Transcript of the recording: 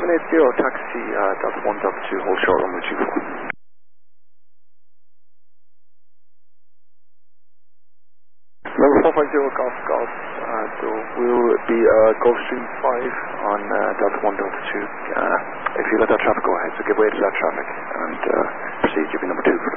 780, taxi, Delta 1, Delta 2, hold short, runway 24. Number 450 Golf Golf, so we'll be Gulf Stream 5 on Delta 1, Delta 2. If you let that traffic go ahead, so give way to that traffic and proceed, give me number 2 for